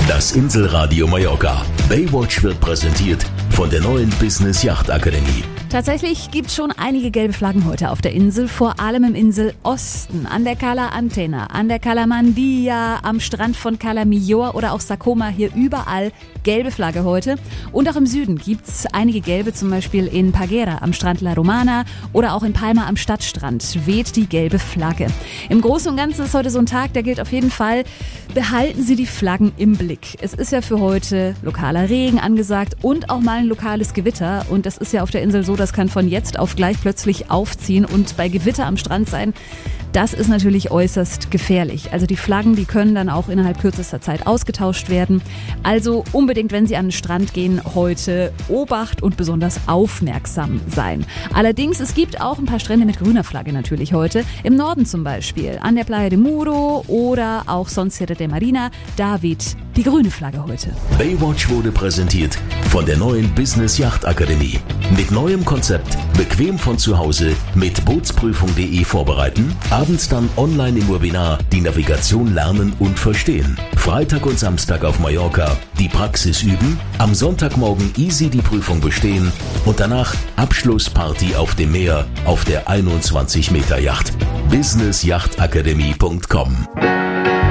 Das Inselradio Mallorca. Baywatch wird präsentiert von der neuen Business Yacht Akademie. Tatsächlich gibt es schon einige gelbe Flaggen heute auf der Insel, vor allem im Inselosten, an der Cala Antena, an der Cala Mandia, am Strand von Cala Millor oder auch Sacoma, hier überall gelbe Flagge heute. Und auch im Süden gibt es einige gelbe, zum Beispiel in Paguera am Strand La Romana oder auch in Palma am Stadtstrand weht die gelbe Flagge. Im Großen und Ganzen ist heute so ein Tag, der gilt auf jeden Fall, behalten Sie die Flaggen im Blick. Es ist ja für heute lokaler Regen angesagt und auch mal ein lokales Gewitter und das ist ja auf der Insel so, das kann von jetzt auf gleich plötzlich aufziehen und bei Gewitter am Strand sein, das ist natürlich äußerst gefährlich. Also die Flaggen, die können dann auch innerhalb kürzester Zeit ausgetauscht werden. Also unbedingt, wenn Sie an den Strand gehen, heute Obacht und besonders aufmerksam sein. Allerdings, es gibt auch ein paar Strände mit grüner Flagge natürlich heute. Im Norden zum Beispiel, an der Playa de Muro oder auch Son Serra de Marina, da weht die grüne Flagge heute. Baywatch wurde präsentiert von der neuen Business Yacht Akademie. Mit neuem Konzept, bequem von zu Hause, mit Bootsprüfung.de vorbereiten, abends dann online im Webinar die Navigation lernen und verstehen. Freitag und Samstag auf Mallorca die Praxis üben, am Sonntagmorgen easy die Prüfung bestehen und danach Abschlussparty auf dem Meer auf der 21 Meter Yacht. businessyachtakademie.com